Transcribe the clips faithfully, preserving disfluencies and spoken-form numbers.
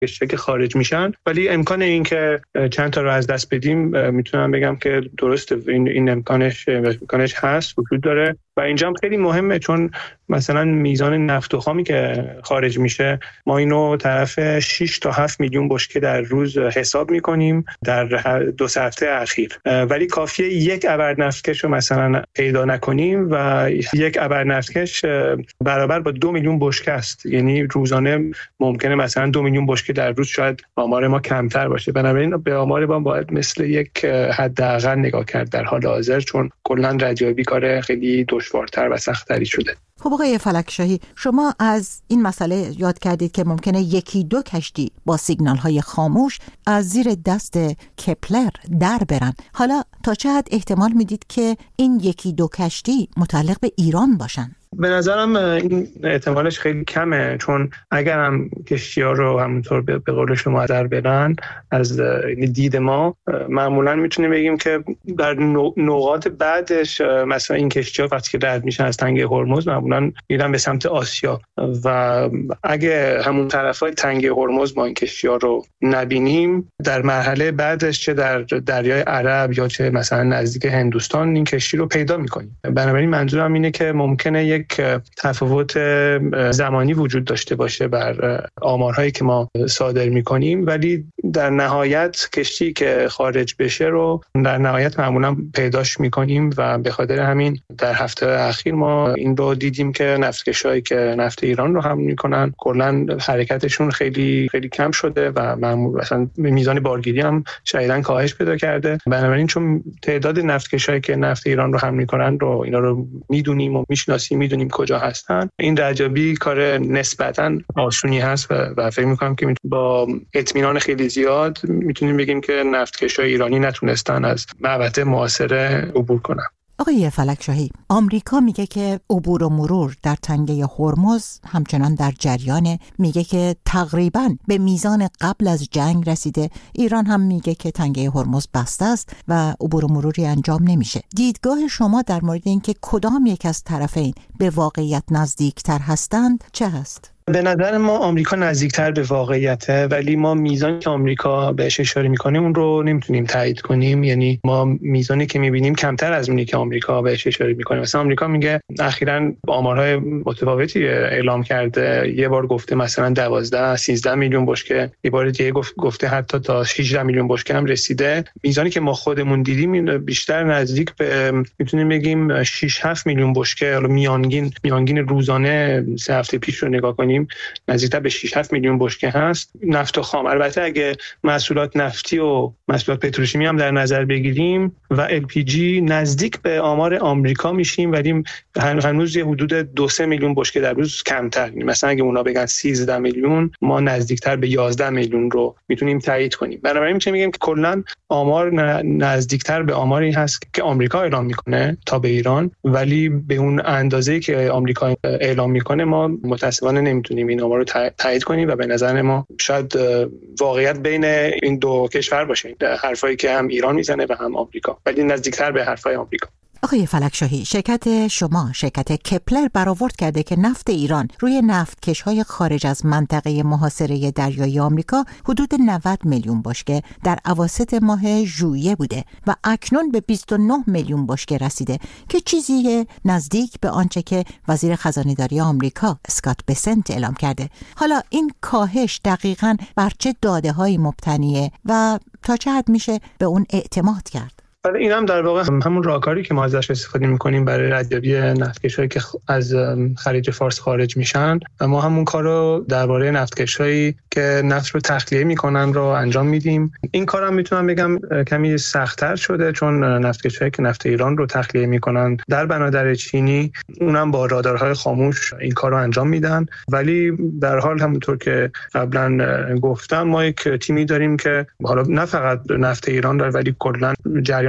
کشتی که خارج میشن، ولی امکان این که چند تا رو از دست بدیم میتونم بگم که درسته، این این امکانش امکانش هست، وجود داره. و اینجا هم خیلی مهمه، چون مثلا میزان نفت و خامی که خارج میشه ما اینو طرف شش تا هفت میلیون بشکه در روز حساب میکنیم در دو سه هفته اخیر، ولی کافیه یک ابر نفتکش رو مثلا پیدا نکنیم و یک ابر نفتکش برابر با دو میلیون بشکه است. یعنی روزانه ممکنه مثلا دو میلیون بشکه در روز، شاید آمار ما کمتر باشه. بنابراین به آمار ما باید مثل یک حداقل نگاه کرد در حال حاضر، چون کلا ردیابی کار خیلی دشوارتر و سخت‌تری شده. خب آقای فلکشاهی، شما از این مسئله یاد کردید که ممکنه یکی دو کشتی با سیگنال‌های خاموش از زیر دست کپلر در برن. حالا تا چه حد احتمال میدید که این یکی دو کشتی متعلق به ایران باشن؟ به نظرم این احتمالش خیلی کمه، چون اگر هم کشتی‌ها رو همونطور به قول شما در برن از دید ما، معمولا میتونیم بگیم که در نقاط بعدش مثلا این کشتی‌ها وقتی که رد میشن از تنگه هرمز معمولا میرن به سمت آسیا و اگه همون طرفای تنگه هرمز ما این کشتی‌ها رو نبینیم، در مرحله بعدش چه در دریای عرب یا چه مثلا نزدیک هندوستان این کشتی رو پیدا می‌کنیم. بنابراین منظورم اینه که ممکنه یک تفاوت زمانی وجود داشته باشه بر آمارهایی که ما صادر می‌کنیم، ولی در نهایت کشتی که خارج بشه رو در نهایت معمولا پیداش می‌کنیم و به خاطر همین در هفته اخیر ما این رو دیدیم که نفتکشایی که نفت ایران رو حمل می‌کنن کلاً حرکتشون خیلی خیلی کم شده و معمولا مثلا میزان بارگیری هم شدیداً کاهش پیدا کرده. بنابراین چون تعداد نفتکشایی که نفت ایران رو حمل می‌کنن رو اینا رو می‌دونیم و می‌شناسیم، می‌دونیم کجا هستن، این ردیابی کار نسبتاً آسونی هست و, و فکر می‌کنم که با اطمینان خیلی زیاد میتونیم بگیم که نفتکشای ایرانی نتونستن از محوطه معاصره عبور کنن. آقای فلکشاهی، آمریکا میگه که عبور و مرور در تنگه هرمز همچنان در جریانه، میگه که تقریباً به میزان قبل از جنگ رسیده. ایران هم میگه که تنگه هرمز بسته است و عبور و مروری انجام نمیشه. دیدگاه شما در مورد اینکه کدام یک از طرفین به واقعیت نزدیکتر هستند چه هست؟ به نظر ما آمریکا نزدیکتر به واقعیته، ولی ما میزانی که آمریکا بهش اشاره میکنه اون رو نمیتونیم تایید کنیم. یعنی ما میزانی که میبینیم کمتر از اونی که آمریکا بهش اشاره میکنه. مثلا آمریکا میگه اخیراً آمارهای متفاوتی اعلام کرده، یه بار گفته مثلا دوازده سیزده میلیون بشکه، یه بار دیگه گفته حتی تا شانزده میلیون بشکه هم رسیده. میزانی که ما خودمون دیدیم بیشتر نزدیک به میتونیم بگیم شش هفت میلیون بشکه. حالا میانگین میانگین روزانه سه هفته پیش رو نگاه کنیم نزدیکتر به شش هفت میلیون بشکه هست نفت و خام. البته اگه محصولات نفتی و محصولات پتروشیمی هم در نظر بگیریم و ال پی جی نزدیک به آمار آمریکا میشیم، ولی هنوز یه حدود دو سه میلیون بشکه در روز کمتر. مثلا اگه اونا بگن سیزده میلیون، ما نزدیکتر به یازده میلیون رو میتونیم تایید کنیم. بنابراین میشه میگیم که کلا آمار نزدیکتر به آماری هست که آمریکا اعلام میکنه تا به ایران، ولی به اون اندازه‌ای که آمریکا اعلام میکنه ما متأسفانه نمیتونیم این آمار رو تایید کنیم و به نظر ما شاید واقعیت بین این دو کشور باشه، حرفایی که هم ایران میزنه و هم آمریکا، ولی نزدیکتر به حرفای آمریکا. آقای فلکشاهی، شرکت شما شرکت کپلر برآورد کرده که نفت ایران روی نفتکش‌های خارج از منطقه محاصره دریایی آمریکا حدود نود میلیون بشکه در اواسط ماه ژوئیه بوده و اکنون به بیست و نه میلیون بشکه رسیده که چیزی نزدیک به آنچه که وزیر خزانه‌داری آمریکا اسکات بسنت اعلام کرده. حالا این کاهش دقیقاً بر چه داده‌هایی مبتنیه و تا چه حد میشه به اون اعتماد کرد؟ ولی این هم در واقع همون راهکاری که ما ازش استفاده می‌کنیم برای ردیابی نفتکش‌هایی که از خلیج فارس خارج میشن و ما همون کارو درباره نفتکش‌هایی که نفت رو تخلیه میکنن رو انجام میدیم. این کارم میتونم بگم کمی سخت‌تر شده، چون نفتکش‌هایی که نفت ایران رو تخلیه میکنن در بنادر چینی اونم با رادارهای خاموش این کارو انجام میدن، ولی در حال همونطور که قبلا گفتم ما یک تیمی داریم که حالا نه فقط نفت ایران داره ولی کلا جریان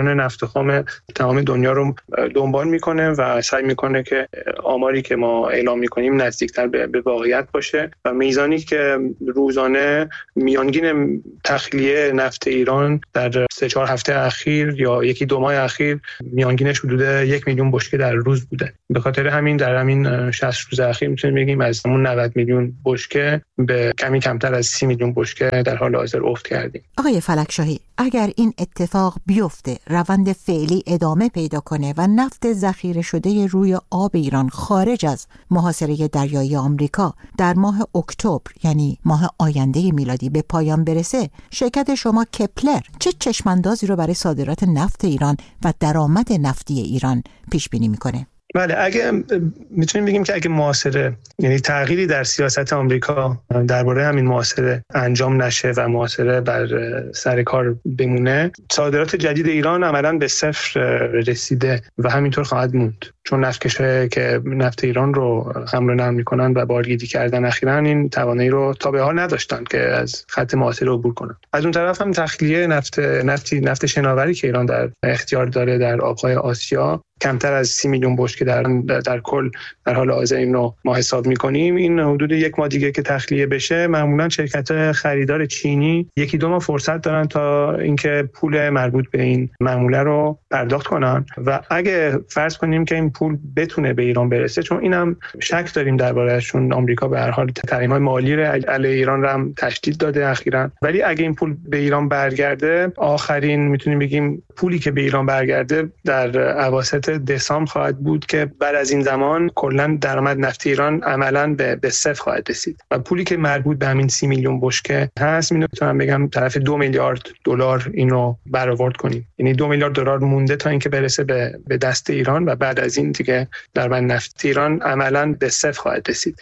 جریان نفت خام تمام دنیا رو دنبال میکنه و سعی میکنه که آماری که ما اعلام میکنیم نزدیکتر به واقعیت باشه و میزانی که روزانه میانگین تخلیه نفت ایران در سه چهار هفته اخیر یا یکی دو ماه اخیر میانگینش حدود یک میلیون بشکه در روز بوده. به خاطر همین در همین شصت روز اخیر میتونیم بگیم از همون نود میلیون بشکه به کمی کمتر از سی میلیون بشکه در حال حاضر افت کردیم. آقای فلکشاهی، اگر این اتفاق بیفته، روند فعلی ادامه پیدا کنه و نفت ذخیره شده روی آب ایران خارج از محاصره دریایی آمریکا در ماه اکتبر، یعنی ماه آینده میلادی، به پایان برسه، شرکت شما کپلر چه چشماندازی رو برای صادرات نفت ایران و درآمد نفتی ایران پیش بینی میکنه؟ بله، اگه میتونیم بگیم که اگه محاصره، یعنی تغییری در سیاست آمریکا درباره همین محاصره انجام نشه و محاصره بر سر کار بمونه، صادرات جدید ایران عملاً به صفر رسیده و همینطور خواهد موند، چون نفتکش‌هایی که نفت ایران رو حمل و نقل می‌کنن و بارگیری کردن اخیراً این توانایی رو تا به حال نداشتن که از خط محاصره عبور کنن. از اون طرف هم تخلیه نفت نفتی نفت شناوری که ایران در اختیار داره در آب‌های آسیا کمتر از سی میلیون بشکه در در کل در حال حاضر این رو ما حساب می‌کنیم. این حدود یک ماه دیگه که تخلیه بشه، معمولاً شرکت‌های خریدار چینی یکی دو ماه فرصت دارن تا اینکه پول مربوط به این معامله رو پرداخت کنن و اگه فرض کنیم که این پول بتونه به ایران برسه، چون اینم شک داریم درباره‌شون، آمریکا به هر حال تحریم‌های مالی رو علیه ایران رو هم تشدید داده اخیراً، ولی اگه این پول به ایران برگرده، آخرین میتونیم بگیم پولی که به ایران برگرده در اواسط دسامبر خواهد بود که بعد از این زمان کلا درآمد نفت ایران عملاً به به صفر خواهد رسید و پولی که مربوط به همین سی میلیون بشکه هست، میتونم بگم طرف دو میلیارد دلار اینو برآورد کنیم. یعنی دو میلیارد دلار مونده تا اینکه برسه به به دست ایران و بعد از این دیگه درآمد نفت ایران عملاً به صفر خواهد رسید.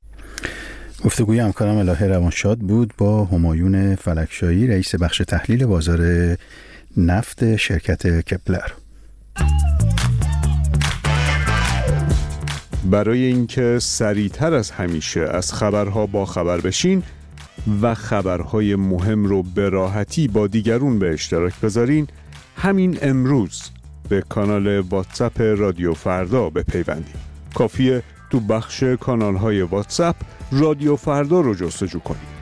گفتگوی همکارم الهه روانشاد بود با همایون فلکشاهی، رئیس بخش تحلیل بازار نفت شرکت کپلر. برای اینکه سریعتر از همیشه از خبرها با خبر بشین و خبرهای مهم رو به راحتی با دیگرون به اشتراک بذارین، همین امروز به کانال واتساپ رادیو فردا بپیوندید. کافیه تو بخش کانال‌های واتساپ رادیو فردا رو جستجو کنید.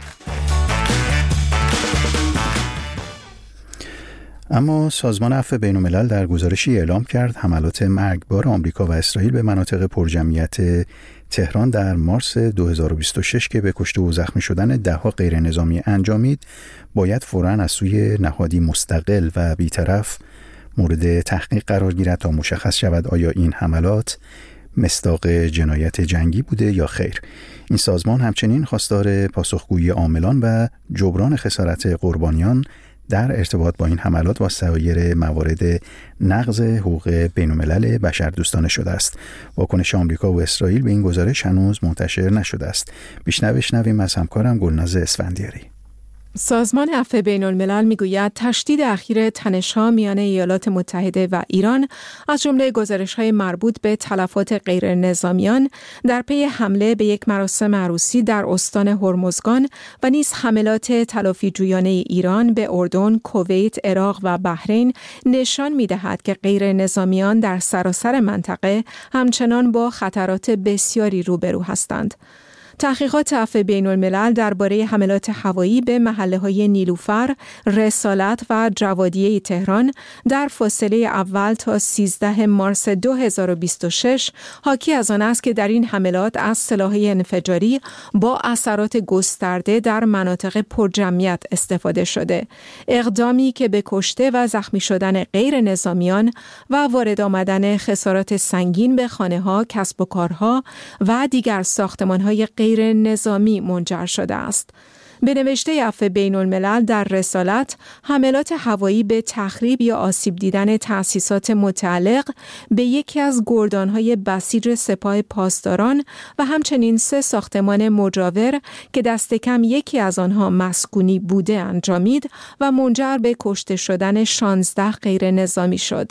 اما سازمان عفو بین‌الملل در گزارشی اعلام کرد حملات مرگبار آمریکا و اسرائیل به مناطق پرجمعیت تهران در مارس دو هزار و بیست و شش که به کشته و زخمی شدن ده‌ها غیر نظامی انجامید، باید فوراً از سوی نهادی مستقل و بی‌طرف مورد تحقیق قرار گیرد تا مشخص شود آیا این حملات مصداق جنایت جنگی بوده یا خیر. این سازمان همچنین خواستار پاسخگویی عاملان و جبران خسارت قربانیان در ارتباط با این حملات و سایر موارد نقض حقوق بین‌الملل بشردوستانه شده است. واکنش آمریکا و اسرائیل به این گزارش هنوز منتشر نشده است. بیشتر بشنویم از همکارم گلناز اسفندیاری. سازمان عفو بین‌الملل میگوید تشدید اخیر تنش‌ها میان ایالات متحده و ایران از جمله گزارش‌های مربوط به تلفات غیر نظامیان در پی حمله به یک مراسم عروسی در استان هرمزگان و نیز حملات تلافی‌جویانه ایران به اردن، کویت، عراق و بحرین نشان می‌دهد که غیر نظامیان در سراسر منطقه همچنان با خطرات بسیاری روبرو هستند. تحقیقات عفو بین‌الملل درباره حملات هوایی به محله‌های نیلوفر، رسالت و جوادیه تهران در فاصله اول تا سیزده مارس دو هزار و بیست و شش حاکی از آن است که در این حملات از سلاح‌های انفجاری با اثرات گسترده در مناطق پرجمعیت استفاده شده. اقدامی که به کشته و زخمی شدن غیر نظامیان و وارد آمدن خسارات سنگین به خانه‌ها، کسب و کارها و دیگر ساختمان‌های غیر نظامی منجر شده است. به نوشته عفو بین‌الملل در رسالت، حملات هوایی به تخریب یا آسیب دیدن تأسیسات متعلق به یکی از گردان‌های بسیج سپاه پاسداران و همچنین سه ساختمان مجاور که دست کم یکی از آنها مسکونی بوده انجامید و منجر به کشته شدن شانزده غیر نظامی شد.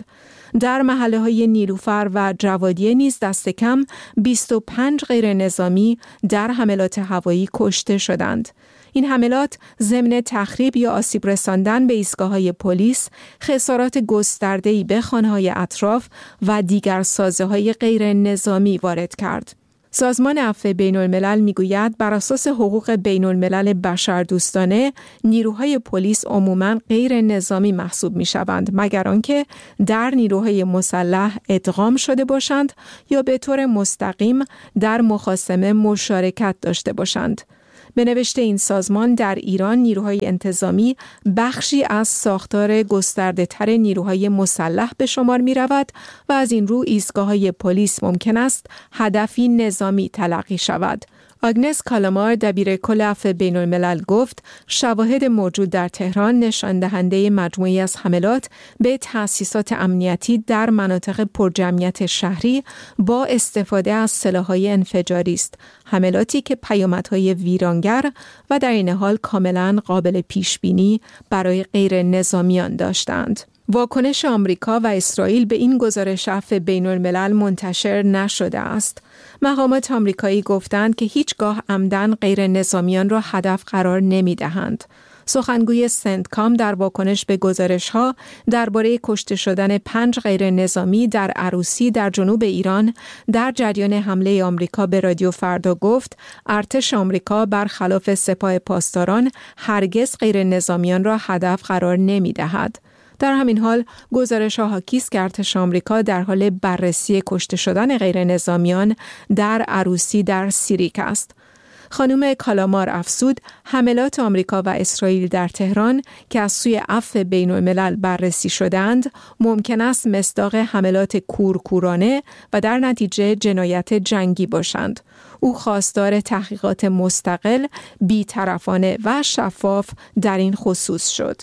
در محله‌های نیلوفر و جوادیه نیز دست کم بیست و پنج غیر نظامی در حملات هوایی کشته شدند. این حملات ضمن تخریب یا آسیب رساندن به ایستگاه‌های پلیس، خسارات گسترده‌ای به خانه‌های اطراف و دیگر سازه‌های غیر نظامی وارد کرد. سازمان عفو بین الملل میگوید بر اساس حقوق بین الملل بشردوستانه نیروهای پلیس عموماً غیر نظامی محسوب می شوند مگر آنکه در نیروهای مسلح ادغام شده باشند یا به طور مستقیم در مخاصمه مشارکت داشته باشند. به نوشته این سازمان در ایران نیروهای انتظامی بخشی از ساختار گسترده تر نیروهای مسلح به شمار می رود و از این رو ایستگاه‌های پلیس ممکن است هدفی نظامی تلقی شود. آگنس کالامار دبیر کل عفو بین الملل گفت شواهد موجود در تهران نشان دهنده مجموعی از حملات به تأسیسات امنیتی در مناطق پرجمعیت شهری با استفاده از سلاح‌های انفجاری است. حملاتی که پیامدهای ویرانگر و در این حال کاملا قابل پیشبینی برای غیر نظامیان داشتند. واکنش آمریکا و اسرائیل به این گزارش عفو بین الملل منتشر نشده است. مقامات آمریکایی گفتند که هیچگاه عمدن غیر نظامیان را هدف قرار نمی دهند. سخنگوی سنتکام در واکنش به گزارش‌ها درباره کشته شدن پنج غیر نظامی در عروسی در جنوب ایران در جریان حمله آمریکا به رادیو فردا گفت ارتش آمریکا برخلاف سپاه پاسداران هرگز غیر نظامیان را هدف قرار نمی دهد. در همین حال گزارش‌ها حاکی است که ارتش آمریکا در حال بررسی کشته شدن غیر نظامیان در عروسی در سیریک است. خانم کالامار افزود حملات آمریکا و اسرائیل در تهران که از سوی عفو بین الملل بررسی شدند ممکن است مصداق حملات کورکورانه و در نتیجه جنایت جنگی باشند. او خواستار تحقیقات مستقل، بی‌طرفانه و شفاف در این خصوص شد.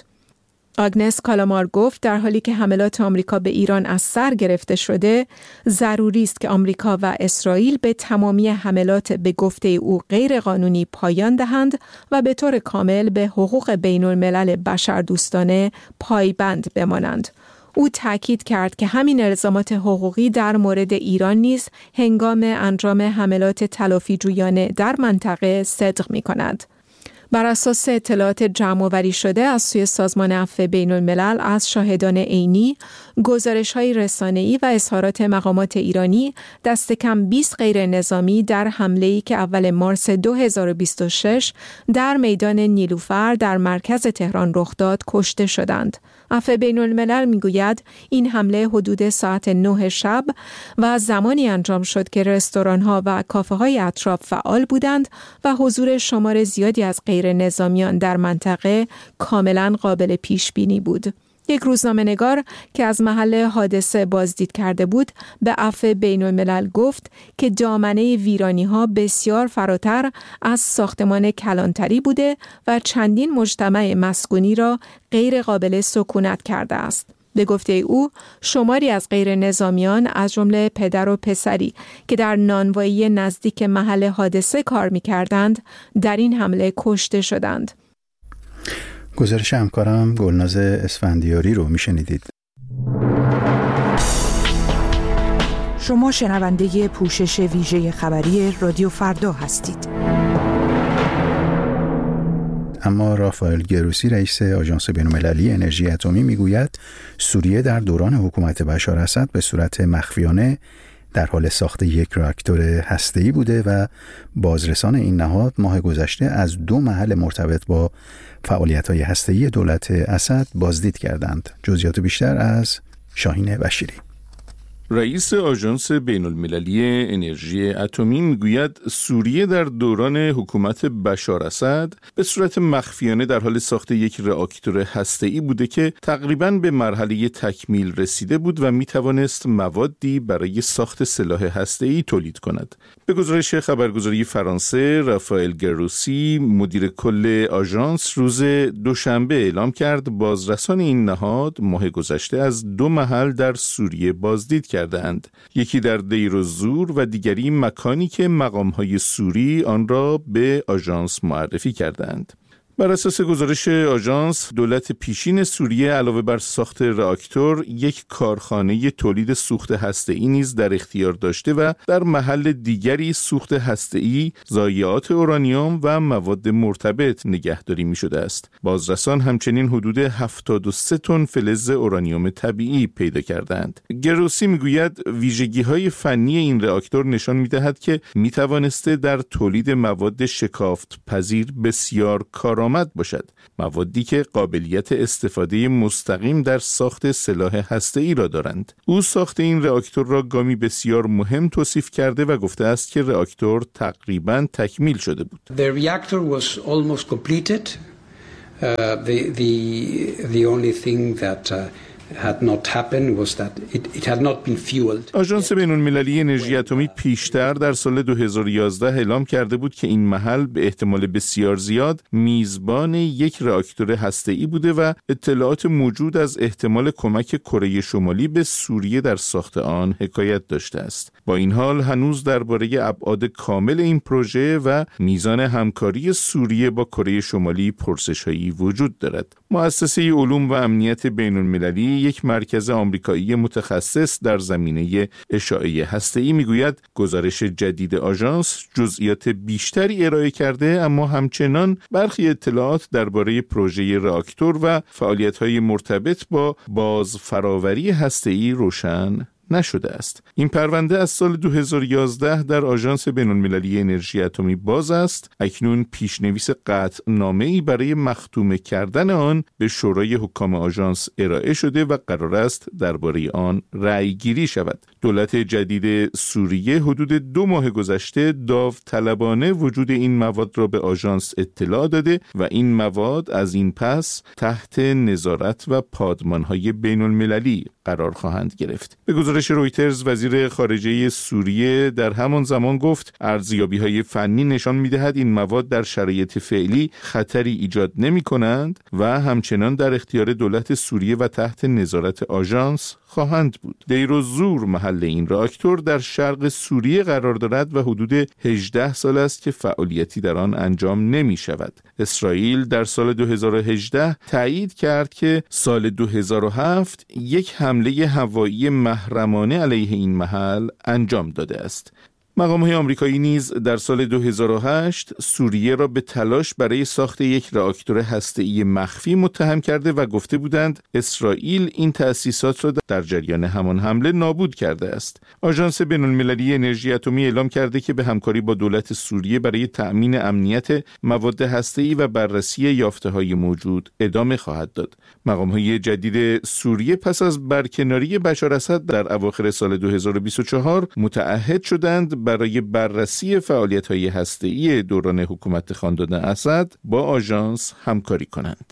آگنس کالامار گفت در حالی که حملات آمریکا به ایران از سر گرفته شده، ضروری است که آمریکا و اسرائیل به تمامی حملات به گفته او غیر قانونی پایان دهند و به طور کامل به حقوق بین الملل بشردوستانه پایبند بمانند. او تاکید کرد که همین الزامات حقوقی در مورد ایران نیز هنگام انجام حملات تلافی جویانه در منطقه صدق می کند. بر اساس اطلاعات جمع‌آوری شده از سوی سازمان عفو بین الملل از شاهدان عینی، گزارش‌های رسانه‌ای و اظهارات مقامات ایرانی دست کم بیست غیر نظامی در حمله‌ای که اول مارس دو هزار و بیست و شش در میدان نیلوفر در مرکز تهران رخ داد کشته شدند. عفو بین الملل میگوید این حمله حدود ساعت نه شب و زمانی انجام شد که رستوران‌ها و کافه‌های اطراف فعال بودند و حضور شمار زیادی از غیر نظامیان در منطقه کاملا قابل پیش بینی بود. یک روزنامه‌نگار که از محل حادثه بازدید کرده بود به عفو بین الملل گفت که دامنه ویرانی‌ها بسیار فراتر از ساختمان کلانتری بوده و چندین مجتمع مسکونی را غیر قابل سکونت کرده است. به گفته او شماری از غیر نظامیان از جمله پدر و پسری که در نانوایی نزدیک محل حادثه کار می‌کردند در این حمله کشته شدند. گزارش همکارم گلناز اسفندیاری رو میشنیدید. شما شنونده پوشش ویژه خبری رادیو فردا هستید. اما رافائل گروسی رئیس آژانس بین‌المللی انرژی اتمی میگوید سوریه در دوران حکومت بشار اسد به صورت مخفیانه در حال ساخت یک راکتور هسته‌ای بوده و بازرسان این نهاد ماه گذشته از دو محل مرتبط با فعالیت‌های هسته‌ای دولت اسد بازدید کردند. جزئیات بیشتر از شاهین بشیری. رئیس آژانس بین‌المللی انرژی اتمی میگوید سوریه در دوران حکومت بشار اسد به صورت مخفیانه در حال ساخت یک راکتور هسته‌ای بوده که تقریباً به مرحله تکمیل رسیده بود و میتوانست موادی برای ساخت سلاح هسته‌ای تولید کند. به گزارش خبرگزاری فرانسه، رافائل گروسی مدیر کل آژانس روز دوشنبه اعلام کرد بازرسان این نهاد ماه گذشته از دو محل در سوریه بازدید کردند. یکی در دیر الزور و دیگری مکانی که مقام‌های سوری آن را به آژانس معرفی کردند. بر اساس گزارش آژانس، دولت پیشین سوریه علاوه بر ساخت راکتور، یک کارخانه تولید سوخت هسته‌ای نیز در اختیار داشته و در محل دیگری سوخت هسته‌ای، ضایعات اورانیوم و مواد مرتبط نگهداری می‌شده است. بازرسان همچنین حدود هفتاد و سه تن فلز اورانیوم طبیعی پیدا کردند. گروسی میگوید ویژگی‌های فنی این راکتور نشان می‌دهد که می‌توانسته در تولید مواد شکافت پذیر بسیار کارآمد باشد، موادی که قابلیت استفاده مستقیم در ساخت سلاح هسته‌ای را دارند. او ساخت این راکتور را گامی بسیار مهم توصیف کرده و گفته است که راکتور تقریباً تکمیل شده بود. The reactor was almost completed. Uh, the the the only thing that uh, had not happened was that it, it had not been fueled. آژانس بین‌المللی انرژی اتمی پیشتر در سال دو هزار و یازده اعلام کرده بود که این محل به احتمال بسیار زیاد میزبان یک راکتور هسته‌ای بوده و اطلاعات موجود از احتمال کمک کره شمالی به سوریه در ساخت آن حکایت داشته است. با این حال هنوز درباره ابعاد کامل این پروژه و میزان همکاری سوریه با کره شمالی پرسش‌هایی وجود دارد. مؤسسه علوم و امنیت بین‌المللی، یک مرکز آمریکایی متخصص در زمینه اشعاع هسته‌ای، میگوید گزارش جدید آژانس جزئیات بیشتری ارائه کرده، اما همچنان برخی اطلاعات درباره پروژه راکتور و فعالیت‌های مرتبط با بازفراوری هسته‌ای روشن نشده است. این پرونده از سال دو هزار و یازده در آژانس بین‌المللی انرژی اتمی باز است. اکنون پیشنویس قطعنامه‌ای برای مختوم کردن آن به شورای حکام آژانس ارائه شده و قرار است درباره آن رأی گیری شود. دولت جدید سوریه حدود دو ماه گذشته داوطلبانه وجود این مواد را به آژانس اطلاع داده و این مواد از این پس تحت نظارت و پادمان‌های بین‌المللی قرار خواهند گرفت. به گزارش رویترز، وزیر خارجه سوریه در همان زمان گفت ارزیابی‌های فنی نشان می‌دهد این مواد در شرایط فعلی خطری ایجاد نمی‌کنند و همچنان در اختیار دولت سوریه و تحت نظارت آژانس خواهند بود. دیر و زور محل این راکتور در شرق سوریه قرار دارد و حدود هجده سال است که فعالیتی در آن انجام نمی شود. اسرائیل در سال دو هزار و هجده تایید کرد که سال دو هزار و هفت یک حمله هوایی محرمانه علیه این محل انجام داده است. مقام‌های آمریکایی نیز در سال دو هزار و هشت سوریه را به تلاش برای ساخت یک راکتور هسته‌ای مخفی متهم کرده و گفته بودند اسرائیل این تأسیسات را در جریان همان حمله نابود کرده است. آژانس بین‌المللی انرژی اتمی اعلام کرده که به همکاری با دولت سوریه برای تأمین امنیت مواد هسته‌ای و بررسی یافته‌های موجود ادامه خواهد داد. مقام‌های جدید سوریه پس از برکناری بشار اسد در اواخر سال دو هزار و بیست و چهار متعهد شدند برای بررسی فعالیت‌های هسته‌ای دوران حکومت خاندان اسد با آژانس همکاری کنند.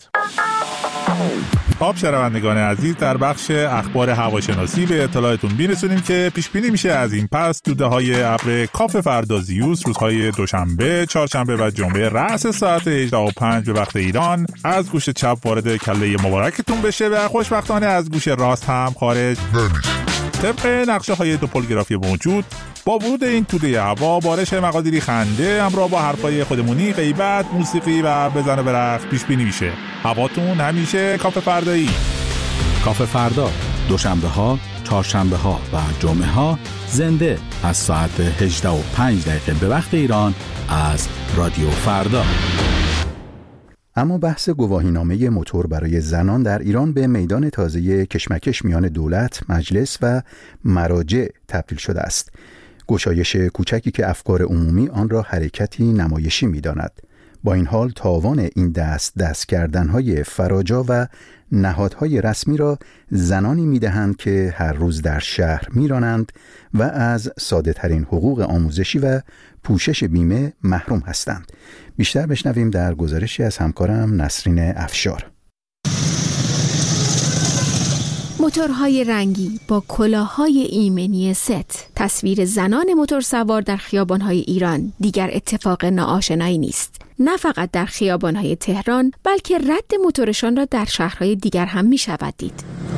خب شنوندگان عزیز، در بخش اخبار هواشناسی به اطلاعتون میرسونیم که پیش بینی میشه از این پس توده‌های ابر کاف فردازیوس روزهای دوشنبه، چهارشنبه و جمعه رأس ساعت هجده و پنج به وقت ایران از گوش چپ وارد کله مبارکتون بشه و خوشبختانه از گوش راست هم خارج نمیشه. طبق نقشه های توپولوگرافی موجود، با ورود این توده هوا بارش مقادیری خنده همراه با حرفای خودمونی، غیبت، موسیقی و بزن و برقص پیش بینی میشه. هواتون همیشه کاف فردایی. کاف فردا دوشنبه ها، چهارشنبه ها و جمعه ها زنده از ساعت هجده و پنج دقیقه به وقت ایران از رادیو فردا. اما بحث گواهینامه موتور برای زنان در ایران به میدان تازه کشمکش میان دولت، مجلس و مراجع تبدیل شده است. گشایش کوچکی که افکار عمومی آن را حرکتی نمایشی می‌داند. با این حال تاوان این دست دست کردن‌های فراجا و نهادهای رسمی را زنانی می‌دهند که هر روز در شهر می‌رانند و از ساده‌ترین حقوق آموزشی و پوشش بیمه محروم هستند. بیشتر بشنویم در گزارشی از همکارم نسرین افشار. موتورهای رنگی با کلاه‌های ایمنی ست، تصویر زنان موتورسوار در خیابان‌های ایران دیگر اتفاق ناآشنایی نیست. نه فقط در خیابان‌های تهران، بلکه رد موتورشان را در شهرهای دیگر هم می‌شود دید.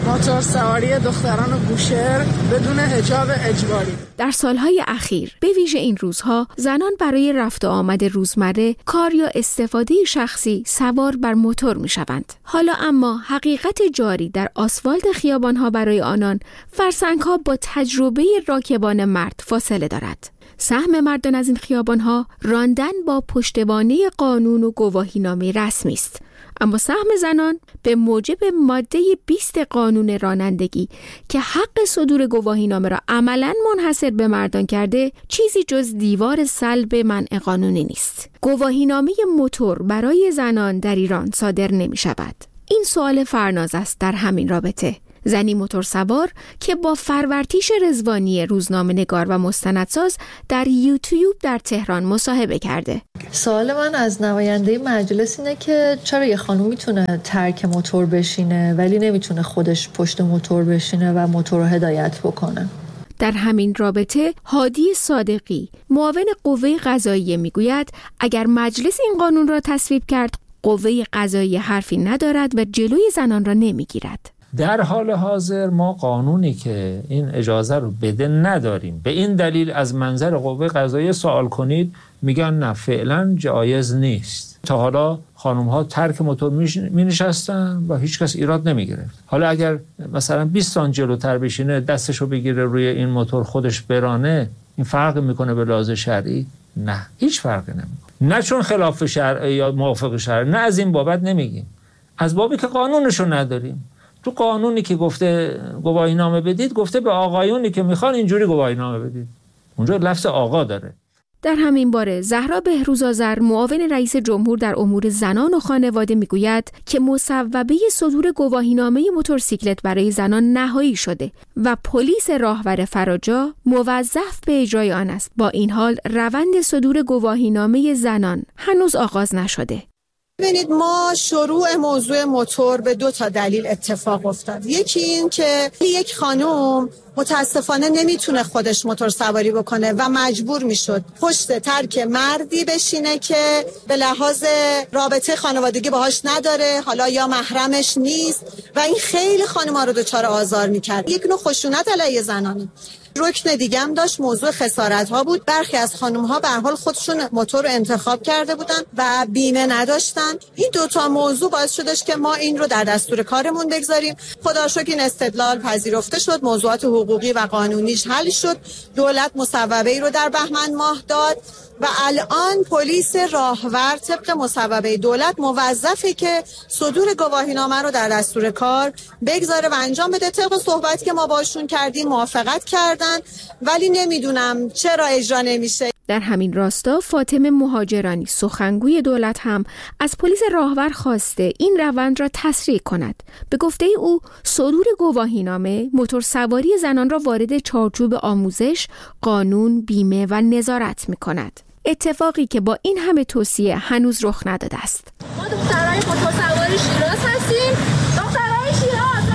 موتور سواری دختران بوشهر بدون حجاب اجباری. در سالهای اخیر به ویژه این روزها زنان برای رفت و آمد روزمره، کار یا استفاده شخصی سوار بر موتور میشوند. حالا اما حقیقت جاری در آسفالت خیابانها برای آنان فرسنگها با تجربه راکبان مرد فاصله دارد. سهم مردان از این خیابانها راندن با پشتوانه قانون و گواهینامه رسمی است، اما سهم زنان به موجب ماده بیست قانون رانندگی که حق صدور گواهینامه را عملاً منحصر به مردان کرده، چیزی جز دیوار صلب منع قانونی نیست. گواهینامه موتور برای زنان در ایران صادر نمی شود. این سوال فرناز است در همین رابطه. زنی موتور سوار که با فرورتیش رضوانی روزنامه نگار و مستندساز در یوتیوب در تهران مصاحبه کرده. سوال من از نماینده مجلس اینه که چرا یه خانم میتونه ترک موتور بشینه ولی نمیتونه خودش پشت موتور بشینه و موتور رو هدایت بکنه؟ در همین رابطه هادی صادقی معاون قوه قضاییه میگوید اگر مجلس این قانون را تصویب کرد، قوه قضاییه حرفی ندارد و جلوی زنان را نمیگیرد. در حال حاضر ما قانونی که این اجازه رو بده نداریم. به این دلیل از منظر قوه قضاییه سوال کنید، میگن نه فعلا جایز نیست. تا حالا خانم ها ترک موتور می نشستن و هیچ کس ایراد نمی گرفت. حالا اگر مثلا بیست سانت جلوتر بشینه، دستشو بگیره روی این موتور خودش برانه، این فرق میکنه به لحاظ شرعی؟ نه، هیچ فرقی نمیکنه. نه چون خلاف شرع یا موافق شرع، نه از این بابت نمیگیم، از بابی که قانونشو نداریم. تو قانونی که گفته گواهینامه بدید، گفته به آقایونی که میخوان اینجوری گواهینامه بدید. اونجا لفظ آقا داره. در همین باره زهرا بهروزآذر معاون رئیس جمهور در امور زنان و خانواده میگوید که مصوبه صدور گواهینامه موتورسیکلت برای زنان نهایی شده و پلیس راهور فراجا موظف به اجرای آن است. با این حال روند صدور گواهینامه زنان هنوز آغاز نشده. ببینید، ما شروع موضوع موتور به دو تا دلیل اتفاق افتاد. یکی این که یک خانم متاسفانه نمیتونه خودش موتور سواری بکنه و مجبور میشد پشت ترک مردی بشینه که به لحاظ رابطه خانوادگی باهاش نداره، حالا یا محرمش نیست و این خیلی خانم‌ها رو دچار آزار میکرد. یک نوع خشونت علیه زنانه. رکن دیگه هم داشت، موضوع خسارت ها بود. برخی از خانم ها به هر حال خودشون موتور رو انتخاب کرده بودن و بیمه نداشتن. این دوتا موضوع باعث شدش که ما این رو در دستور کارمون بگذاریم. خدا رو شکر این استدلال پذیرفته شد، موضوعات حقوقی و قانونیش حل شد. دولت مصوبه‌ای رو در بهمن ماه داد و الان پلیس راهور طبق مصوبه دولت موظفه که صدور گواهینامه رو در دستور کار بگذاره و انجام بده. طبق صحبتی که ما باشون کردیم موافقت کردن، ولی نمیدونم چرا اجرا نمیشه. در همین راستا فاطمه مهاجرانی سخنگوی دولت هم از پلیس راهور خواسته این روند را تسریع کند. به گفته او صدور گواهینامه موتور سواری زنان را وارد چارچوب آموزش، قانون، بیمه و نظارت می‌کند. اتفاقی که با این همه توصیه هنوز رخ نداده است. ما دخترای موتور سواری شیراز هستیم. دخترای شیراز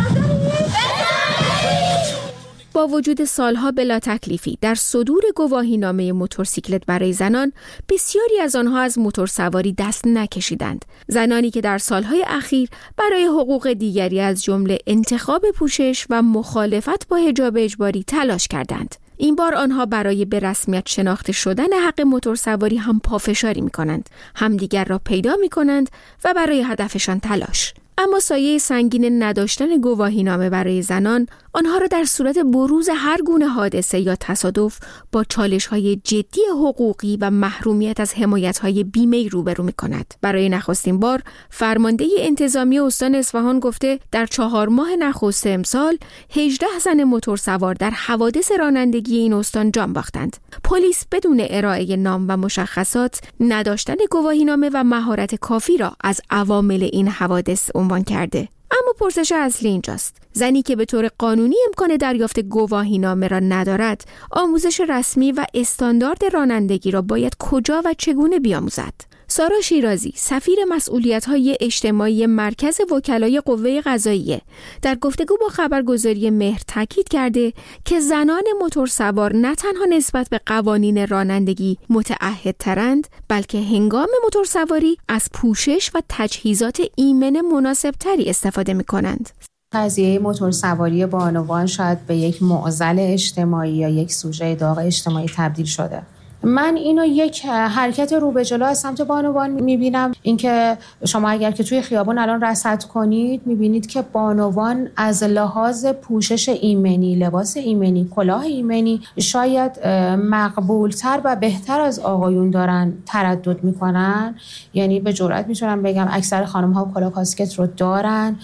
با وجود سالها بلا تکلیفی در صدور گواهینامه موتورسیکلت برای زنان، بسیاری از آنها از موتور سواری دست نکشیدند. زنانی که در سالهای اخیر برای حقوق دیگری از جمله انتخاب پوشش و مخالفت با حجاب اجباری تلاش کردند. این بار آنها برای به رسمیت شناخته شدن حق موتور سواری هم پافشاری می کنند، همدیگر را پیدا می کنند و برای هدفشان تلاش. اما سایه سنگین نداشتن گواهینامه برای زنان آنها را در صورت بروز هر گونه حادثه یا تصادف با چالش‌های جدی حقوقی و محرومیت از حمایت‌های بیمه‌ای روبرو می‌کند. برای نخستین بار فرمانده انتظامی استان اصفهان گفته در چهار ماه نخست امسال هجده زن موتور سوار در حوادث رانندگی این استان جان باختند. پلیس بدون ارائه نام و مشخصات نداشتن گواهینامه و مهارت کافی را از عوامل این حوادث عنوان کرده. اما پرسش اصلی اینجاست: زنی که به طور قانونی امکان دریافت گواهینامه را ندارد، آموزش رسمی و استاندارد رانندگی را باید کجا و چگونه بیاموزد؟ سارا شیرازی، سفیر مسئولیت‌های اجتماعی مرکز وکلای قوه قضاییه، در گفتگو با خبرگزاری مهر تاکید کرده که زنان موتور سوار نه تنها نسبت به قوانین رانندگی متعهدترند، بلکه هنگام موتور سواری از پوشش و تجهیزات ایمن مناسبتری استفاده می‌کنند. قضیه موتورسواری بانوان شاید به یک معضل اجتماعی یا یک سوژه داغ اجتماعی تبدیل شده. من اینو یک حرکت رو به جلو از سمت بانوان میبینم. اینکه شما اگر که توی خیابان الان رصد کنید میبینید که بانوان از لحاظ پوشش ایمنی، لباس ایمنی، کلاه ایمنی شاید مقبولتر و بهتر از آقایون دارن تردد میکنن. یعنی به جرئت میتونم بگم اکثر خانم ها کلاه کاسکت رو دارن،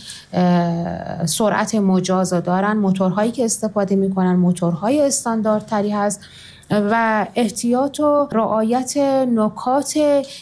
سرعت مجاز رو دارن، موتورهایی که استفاده میکنن موتورهای استانداردتری هست و احتیاط و رعایت نکات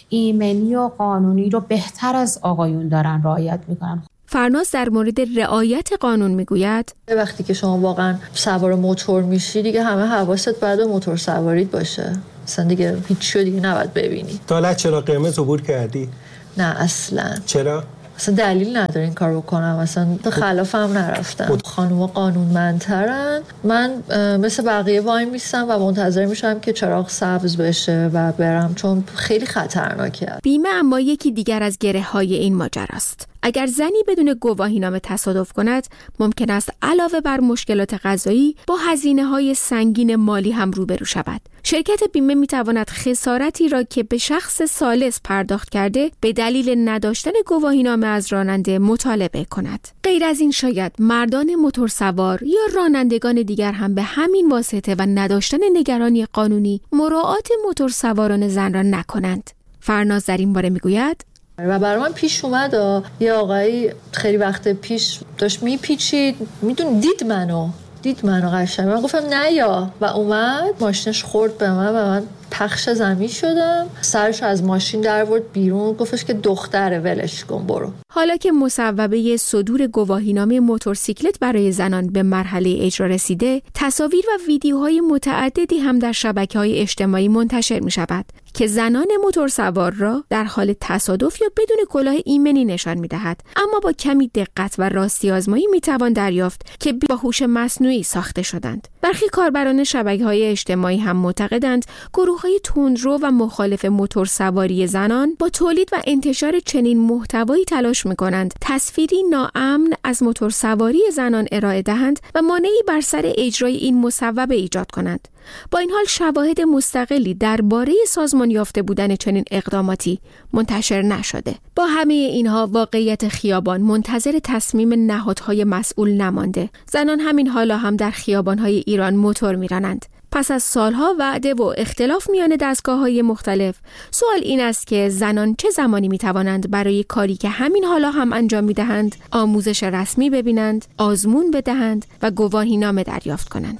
ایمنی و قانونی رو بهتر از آقایون دارن رعایت میکنن. فرناز در مورد رعایت قانون میگوید وقتی که شما واقعا سوار موتور میشی دیگه همه حواست باید موتور سواریت باشه، اصلا دیگه هیچ دیگه نباید ببینی. تا حالا چرا قرمز عبور کردی؟ نه اصلا. چرا؟ اصلا دلیل نداره این کار بکنم، اصلا خلاف هم نرفتم. خانوما قانونمندترن، من مثل بقیه وای میستم و منتظر میشم که چراغ سبز بشه و برم، چون خیلی خطرناکه. بیمه اما یکی دیگر از گره های این ماجراست. اگر زنی بدون گواهینامه تصادف کند، ممکن است علاوه بر مشکلات قضایی با هزینه‌های سنگین مالی هم روبرو شود. شرکت بیمه می‌تواند خسارتی را که به شخص ثالث پرداخت کرده به دلیل نداشتن گواهینامه از راننده مطالبه کند. غیر از این شاید مردان موتورسوار یا رانندگان دیگر هم به همین واسطه و نداشتن نگرانی قانونی مراعات موتورسواران زن را نکنند. فرناز در این باره می‌گوید و برای من پیش اومد یه آقایی خیلی وقت پیش داشت میپیچید، میدون دید منو دید منو قشنگ، من گفتم نه یا و اومد ماشینش خورد به من و من پخش زمین شدم، سرش از ماشین در آورد بیرون، گفتش که دختره ولش کن برو. حالا که مصوبه صدور گواهینامه موتورسیکلت برای زنان به مرحله اجرا رسیده، تصاویر و ویدیوهای متعددی هم در شبکه‌های اجتماعی منتشر می شود که زنان موتورسوار را در حال تصادف یا بدون کلاه ایمنی نشان می دهد. اما با کمی دقت و راستی آزمایی می توان دریافت که با هوش مصنوعی ساخته شدند. برخی کاربران شبکه‌های اجتماعی هم معتقدند گروه‌های تندرو و مخالف موتورسواری زنان با تولید و انتشار چنین محتوایی تلاش می‌کنند تصویری ناامن از موتورسواری زنان ارائه دهند و مانعی بر سر اجرای این مصوبه ایجاد کنند. با این حال شواهد مستقلی درباره سازمان یافته بودن چنین اقداماتی منتشر نشده. با همه اینها واقعیت خیابان منتظر تصمیم نهادهای مسئول نمانده. زنان همین حالا هم در خیابان‌های ایران موتور می‌رانند. پس از سالها وعده و اختلاف میان دستگاه‌های مختلف، سوال این است که زنان چه زمانی می‌توانند برای کاری که همین حالا هم انجام می‌دهند، آموزش رسمی ببینند، آزمون بدهند و گواهینامه دریافت کنند.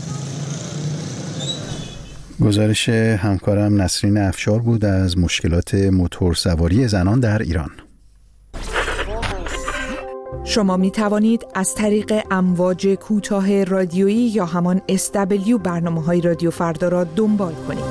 گزارش همکارم نسرین افشار بود از مشکلات موتورسواری زنان در ایران. شما می توانید از طریق امواج کوتاه رادیویی یا همان اس دبلیو برنامه‌های رادیو فردا را دنبال کنید.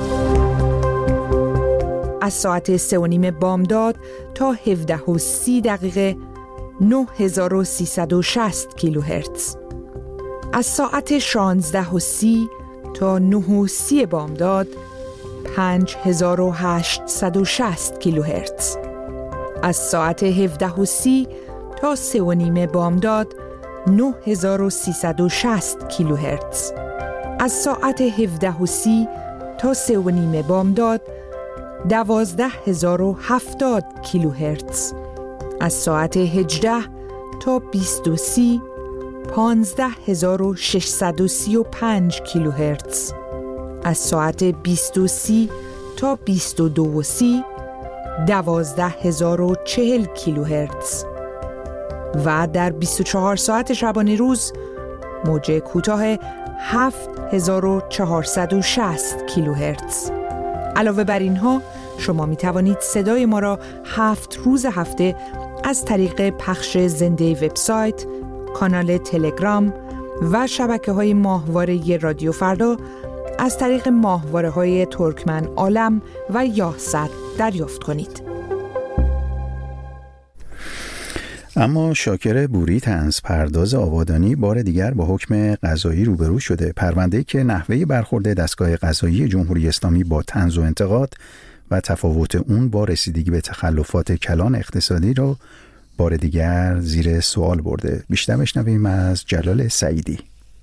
از ساعت سه و نیم بامداد تا هفده و سی دقیقه نه هزار و سیصد و شصت کیلوهرتز. از ساعت شانزده و سی تا نه و سی بامداد پنج هزار و هشتصد و شصت کیلوهرتز. از ساعت هفده و سی تا سه و نیم بامداد نه هزار و سیصد و شصت کیلوهرتز. از ساعت هفده و سی تا سه و نیم بامداد دوازده هزار و هفتاد کیلوهرتز. از ساعت هجده تا بیست و سی پانزده هزار و ششصد و سی و پنج کیلوهرتز. از ساعت بیست و سی تا بیست و دو و سی دوازده هزار و چهل کیلوهرتز. و در بیست و چهار ساعت شبانه روز موج کوتاه هفت هزار و چهارصد و شصت کیلوهرتز. علاوه بر اینها شما می توانید صدای ما را هفت روز هفته از طریق پخش زنده وبسایت، کانال تلگرام و شبکه‌های ماهواره رادیو فردا از طریق ماهواره‌های ترکمن عالم و یاهصد دریافت کنید. اما شاکر بوری طنز پرداز آبادانی بار دیگر با حکم قضایی روبرو شده. پرونده‌ای که نحوه برخورد دستگاه قضایی جمهوری اسلامی با طنز و انتقاد و تفاوت اون با رسیدگی به تخلفات کلان اقتصادی را بار دیگر زیر سوال برده. بیشتر بشنویم از جلال سعیدی.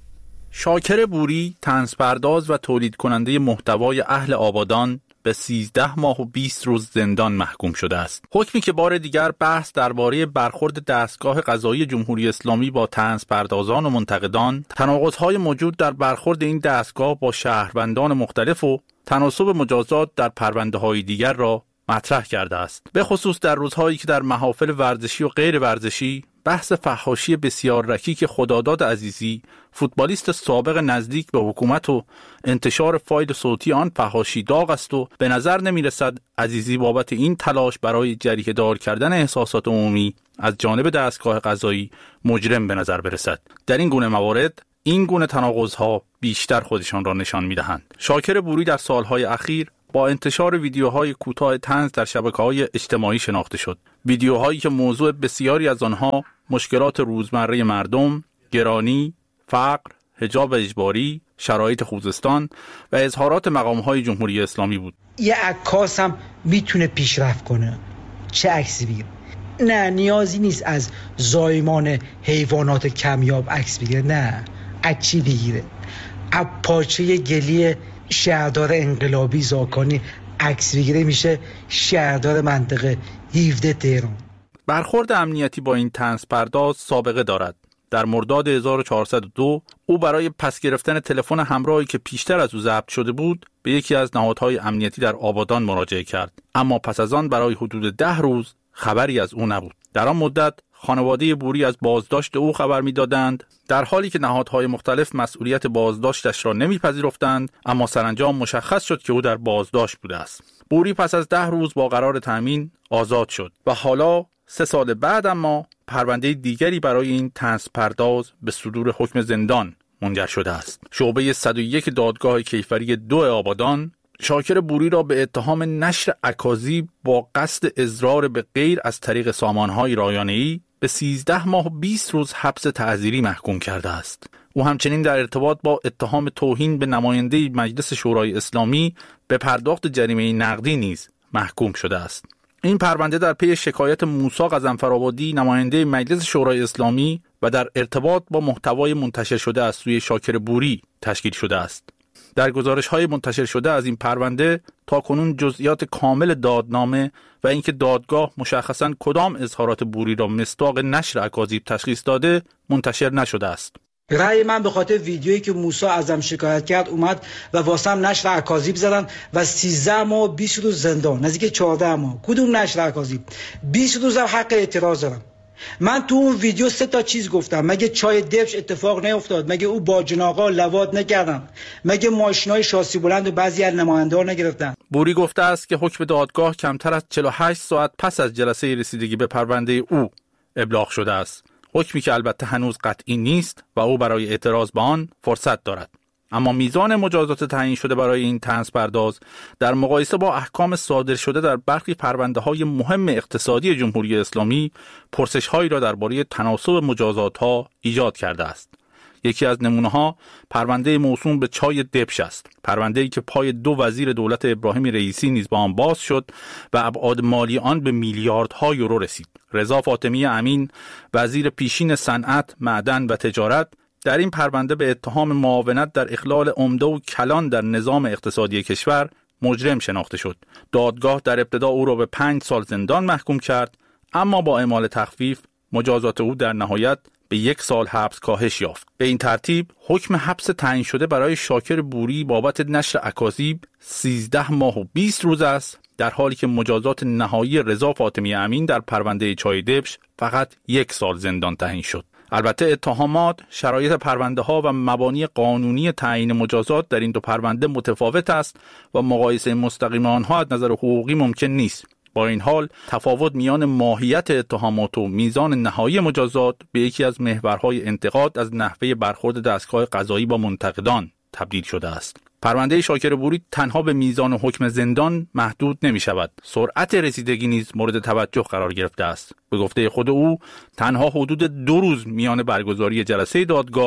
شاکر بوری، طنزپرداز و تولید کننده محتوای اهل آبادان، به سیزده ماه و بیست روز زندان محکوم شده است. حکمی که بار دیگر بحث درباره برخورد دستگاه قضایی جمهوری اسلامی با طنزپردازان و منتقدان، تناقض‌های موجود در برخورد این دستگاه با شهروندان مختلف و تناسب مجازات در پرونده‌های دیگر را مطرح کرده است. به خصوص در روزهایی که در محافل ورزشی و غیر ورزشی بحث فحاشی بسیار رکیک خداداد عزیزی، فوتبالیست سابق نزدیک به حکومت و انتشار فایل صوتی آن فحاشی داغ است و به نظر نمی رسد عزیزی بابت این تلاش برای جریحه دار کردن احساسات عمومی از جانب دستگاه قضایی مجرم به نظر برسد. در این گونه موارد این گونه تناقض‌ها بیشتر خودشان را نشان می‌دهند. شاکر بوری در سالهای اخیر با انتشار ویدیوهای کوتاه طنز در شبکه‌های اجتماعی شناخته شد. ویدیوهایی که موضوع بسیاری از آنها مشکلات روزمره مردم، گرانی، فقر، حجاب اجباری، شرایط خوزستان و اظهارات مقام‌های جمهوری اسلامی بود. یه عکاس هم میتونه پیشرفت کنه. چه عکسی بگیره؟ نه، نیازی نیست از زایمان حیوانات کمیاب عکس بگیره. نه، از چی بگیره؟ از پارچه گلی شهردار انقلابی زاکانی عکس بگیره، میشه شهردار منطقه هفده تهران. برخورد امنیتی با این طنزپرداز سابقه دارد. در مرداد هزار و چهارصد و دو او برای پس گرفتن تلفن همراهی که پیشتر از او ضبط شده بود به یکی از نهادهای امنیتی در آبادان مراجعه کرد، اما پس از آن برای حدود ده روز خبری از او نبود. در آن مدت خانواده بوری از بازداشت او خبر می‌دادند، در حالی که نهادهای مختلف مسئولیت بازداشتش را نمی‌پذیرفتند، اما سرانجام مشخص شد که او در بازداشت بوده است. بوری پس از ده روز با قرار تامین آزاد شد و حالا سه سال بعد اما پرونده دیگری برای این طنزپرداز به صدور حکم زندان منجر شده است. شعبه صد و یک دادگاه کیفری دو آبادان شاکر بوری را به اتهام نشر اکاذیب با قصد اضرار به غیر از طریق سامانهای رایانه‌ای به سیزده ماه و بیست روز حبس تعزیری محکوم کرده است. او همچنین در ارتباط با اتهام توهین به نماینده مجلس شورای اسلامی به پرداخت جریمه نقدی نیز محکوم شده است. این پرونده در پی شکایت موسی غضنفرآبادی نماینده مجلس شورای اسلامی و در ارتباط با محتوای منتشر شده از سوی شاکر بوری تشکیل شده است. در گزارش‌های منتشر شده از این پرونده تاکنون جزئیات کامل دادنامه و اینکه دادگاه مشخصاً کدام اظهارات بوری را مصداق نشر اکاذیب تشخیص داده منتشر نشده است. رأی من به خاطر ویدیویی که موسی ازم شکایت کرد اومد و واسم نشر اکاذیب زدن و سیزده ماه و بیست روز زندان، نزدیک چهارده ماه. کدوم نشر اکاذیب؟ بیست روز حق اعتراض دارم. من تو اون ویدیو سه تا چیز گفتم. مگه چای دبش اتفاق نیفتاد؟ مگه او با جناقا لواط نکردن؟ مگه ماشینای شاسی بلند و بعضی از نماینده‌ها نگرفتن؟ بوری گفته است که حکم دادگاه کمتر از چهل و هشت ساعت پس از جلسه رسیدگی به پرونده او ابلاغ شده است. حکمی که البته هنوز قطعی نیست و او برای اعتراض به آن فرصت دارد. اما میزان مجازات تعیین شده برای این طنزپرداز در مقایسه با احکام صادر شده در برخی پرونده‌های مهم اقتصادی جمهوری اسلامی پرسش‌هایی را درباره تناسب مجازات‌ها ایجاد کرده است. یکی از نمونه‌ها پرونده موسوم به چای دبش است. پرونده‌ای که پای دو وزیر دولت ابراهیم رئیسی نیز با آن باز شد و ابعاد مالی آن به میلیاردها یورو رسید. رضا فاطمی امین، وزیر پیشین صنعت، معدن و تجارت، در این پرونده به اتهام معاونت در اخلال عمده و کلان در نظام اقتصادی کشور مجرم شناخته شد. دادگاه در ابتدا او را به پنج سال زندان محکوم کرد، اما با اعمال تخفیف مجازات او در نهایت به یک سال حبس کاهش یافت. به این ترتیب حکم حبس تعیین شده برای شاکر بوری بابت نشر اکاذیب سیزده ماه و بیست روز است، در حالی که مجازات نهایی رضا فاطمی امین در پرونده چای دبش فقط یک سال زندان تعیین شد. البته اتهامات، شرایط پرونده ها و مبانی قانونی تعیین مجازات در این دو پرونده متفاوت است و مقایسه مستقیم آنها از نظر حقوقی ممکن نیست. با این حال تفاوت میان ماهیت اتهامات و میزان نهایی مجازات به یکی از محورهای انتقاد از نحوه برخورد دستگاه قضایی با منتقدان تبدیل شده است. پرونده شاکر بوری تنها به میزان حکم زندان محدود نمی شود. سرعت رسیدگی نیز مورد توجه قرار گرفته است. به گفته خود او تنها حدود دو روز میان برگزاری جلسه دادگاه و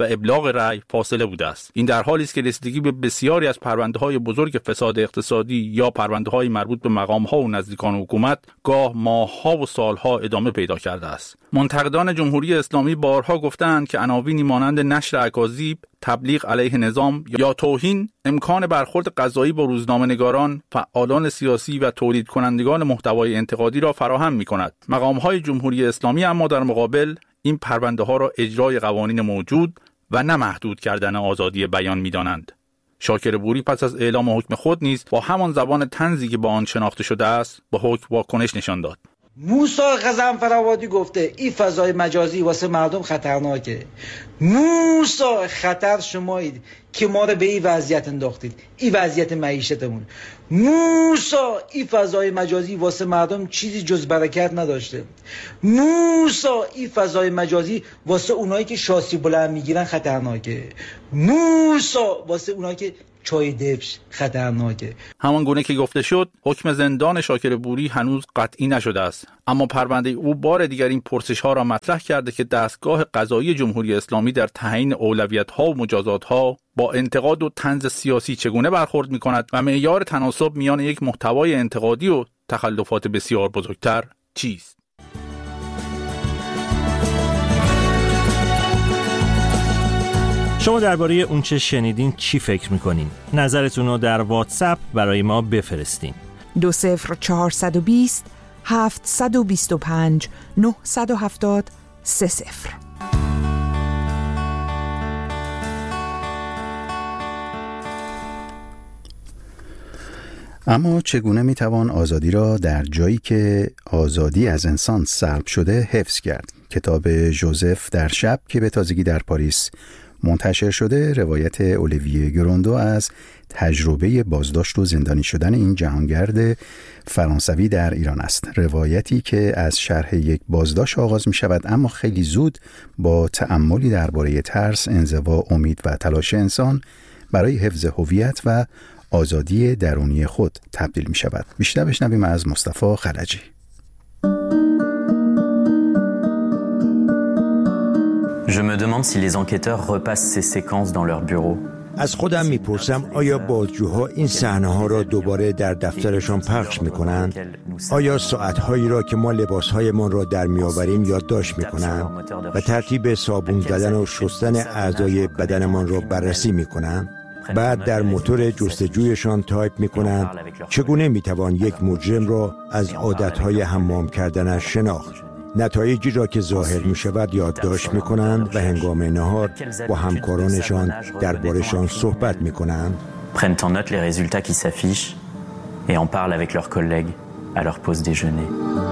و ابلاغ رأی فاصله بوده است. این در حالی است که رسیدگی به بسیاری از پرونده‌های بزرگ فساد اقتصادی یا پرونده‌های مربوط به مقام‌ها و نزدیکان حکومت گاه ماه‌ها و سال‌ها ادامه پیدا کرده است. منتقدان جمهوری اسلامی بارها گفتند که عناوینی مانند نشر اکاذیب، تبلیغ علیه نظام یا توهین امکان برخورد قضایی با روزنامه‌نگاران، فعالان سیاسی و تولید کنندگان محتوای انتقادی را فراهم می‌کند. مقام‌های جمهوری اسلامی اما در مقابل این پرونده‌ها را اجرای قوانین موجود و نه محدود کردن آزادی بیان می‌دانند. شاکر بوری پس از اعلام حکم خود نیز با همان زبان طنزی که با آن شناخته شده است به حکم واکنش نشان داد. موسی غضنفرآبادی گفته این فضای مجازی واسه مردم خطرناکه. موسی خطر شمایید که ما رو به این وضعیت انداختید، این وضعیت معیشتمون. موسی این فضای مجازی واسه مردم چیزی جز برکت نداشته. موسی این فضای مجازی واسه اونایی که شاسی بلند میگیرن خطرناکه. موسی واسه اونایی که چای دبش خطرناکه. همان گونه که گفته شد حکم زندان شاکر بوری هنوز قطعی نشده است، اما پرونده او بار دیگر این پرسش ها را مطرح کرده که دستگاه قضایی جمهوری اسلامی در تعیین اولویت ها و مجازات ها با انتقاد و طنز سیاسی چگونه برخورد می کند و معیار تناسب میان یک محتوای انتقادی و تخلفات بسیار بزرگتر چیست؟ شما درباره اون چه شنیدین چی فکر میکنین؟ نظرتون رو در واتساپ برای ما بفرستین. دو صفر چهارصد و بیست هفتصد و بیست و پنج نهصد و هفتاد سه صفر. اما چگونه میتوان آزادی را در جایی که آزادی از انسان سلب شده حفظ کرد؟ کتاب ژوزف در شب که به تازگی در پاریس منتشر شده روایت اولیویه گروندو از تجربه بازداشت و زندانی شدن این جهانگرد فرانسوی در ایران است. روایتی که از شرح یک بازداشت آغاز می شود اما خیلی زود با تأملی درباره ترس، انزوا، امید و تلاش انسان برای حفظ هویت و آزادی درونی خود تبدیل می شود. بیشتر بشنویم از مصطفی خلجی. Je me demande si les enquêteurs repassent ces séquences dans leur bureau. از خودم میپرسم آیا بازجوها این صحنه‌ها را دوباره در دفترشان پخش میکنند؟ آیا ساعت‌هایی را که ما لباس‌هایمان را در میآوریم یادداشت میکنند و ترتیب صابون زدن و شستن اعضای بدنمان را بررسی میکنند؟ بعد در موتور جستجویشان تایپ میکنند چگونه میتوان یک مجرم را از عادت‌های حمام کردنش شناخت؟ نتایجی را که ظاهر می شود یادداشت می کنند و هنگام نهار با همکارانشان درباره‌شان صحبت می کنند. Prennent en note les résultats qui s'affichent et en parlent avec leurs collègues à leur pause déjeuner.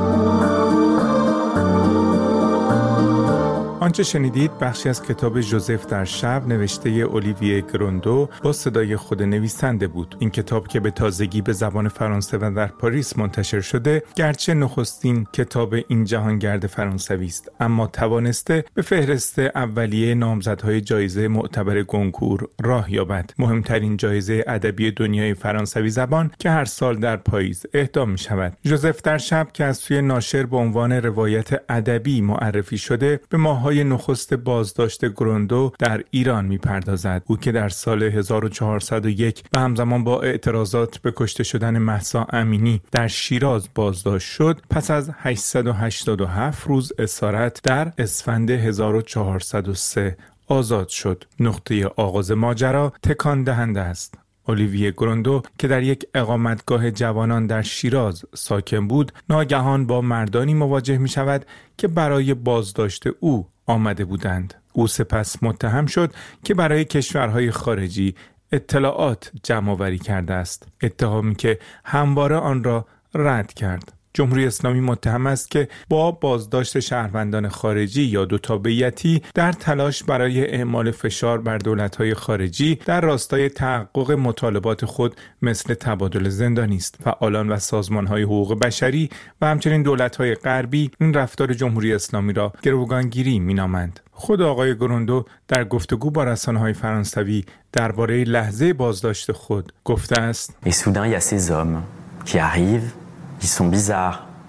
آنچه شنیدید بخشی از کتاب ژوزف در شب نوشته اولیویه گروندو با صدای خود نویسنده بود. این کتاب که به تازگی به زبان فرانسه و در پاریس منتشر شده گرچه نخستین کتاب این جهانگرد فرانسوی است اما توانسته به فهرست اولیه نامزدهای جایزه معتبر گونکور راه یابد، مهمترین جایزه ادبی دنیای فرانسوی زبان که هر سال در پاییز اهدا می شود. ژوزف در شب که از سوی ناشر به عنوان روایت ادبی معرفی شده به ماه‌های نخست بازداشت گروندو در ایران می‌پردازد. او که در سال هزار و چهارصد و یک و همزمان با اعتراضات به کشته شدن مهسا امینی در شیراز بازداشت شد، پس از هشتصد و هشتاد و هفت روز اسارت در اسفند هزار و چهارصد و سه آزاد شد. نقطه آغاز ماجرا تکان دهنده است. اولیویه گروندو که در یک اقامتگاه جوانان در شیراز ساکن بود، ناگهان با مردانی مواجه می شود که برای بازداشت او آمده بودند. او سپس متهم شد که برای کشورهای خارجی اطلاعات جمع آوری کرده است، اتهامی که همواره آن را رد کرد. جمهوری اسلامی متهم است که با بازداشت شهروندان خارجی یا دو تابعیتی در تلاش برای اعمال فشار بر دولت‌های خارجی در راستای تحقق مطالبات خود مثل تبادل زندانی است. فعالان و سازمان‌های حقوق بشری و همچنین دولت‌های غربی این رفتار جمهوری اسلامی را گروگانگیری می‌نامند. خود آقای گروندو در گفتگو با رسانه‌های فرانسوی درباره لحظه بازداشت خود گفته است: Et soudain il y a ces hommes qui arrivent. Ils sont bizarres,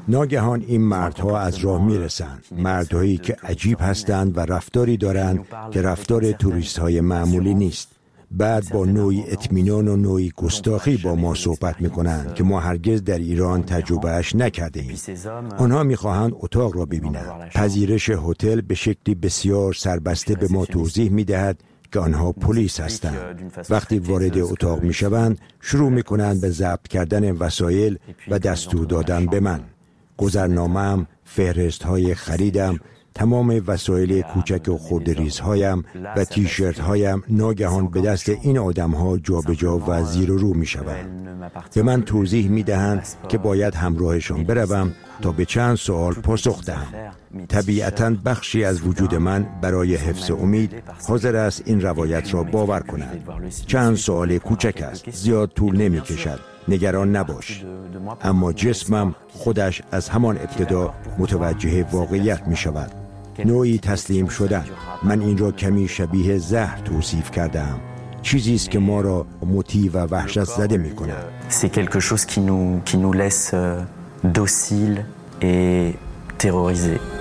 ناگهان این مردها از راه میرسند، مردهایی که عجیب هستند و رفتاری دارند که رفتار توریست های معمولی نیست. بعد با نوعی اطمینان و نوعی گستاخی با ما صحبت میکنند که ما هرگز در ایران تجربهش نکرده ایم. آنها میخواهند اتاق را ببینند. پذیرش هتل به شکلی بسیار سربسته به ما توضیح میدهد که آنها پلیس هستند. وقتی وارد اتاق میشوند شروع میکنند به ضبط کردن وسایل و دستور دادن به من. گذرنامه‌ام، فهرست‌های خریدم، تمام وسایل کوچک و خردریزهایم و تیشرت‌هایم ناگهان به دست این آدم‌ها جابجا و زیر و رو می‌شوند. به من توضیح می‌دهند که باید همراهشان بروم تا به چند سوال پاسخ دهم. طبیعتاً بخشی از وجود من برای حفظ امید حاضر است این روایت را باور کند. چند سوال کوچک است، زیاد طول نمی‌کشد. نگران نباش. اما جسمم خودش از همان ابتدا متوجه واقعیت می شود. نوعی تسلیم شدن. من این را کمی شبیه زهر توصیف کردم. چیزی است که ما را مطیع و وحشت زده می کند. C'est quelque chose qui nous qui nous laisse docile et terrorisé.